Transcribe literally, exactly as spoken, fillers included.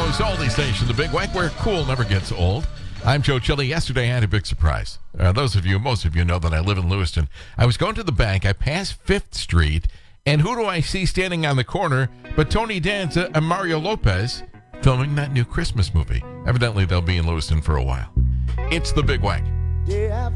Chicago's oldie station, The Big Wank, where cool never gets old. I'm Joe Chili. Yesterday, I had a big surprise. Uh, those of you, most of you know that I live in Lewiston. I was going to the bank. I passed Fifth Street, and who do I see standing on the corner but Tony Danza and Mario Lopez filming that new Christmas movie. Evidently, they'll be in Lewiston for a while. It's The Big Wank. Day after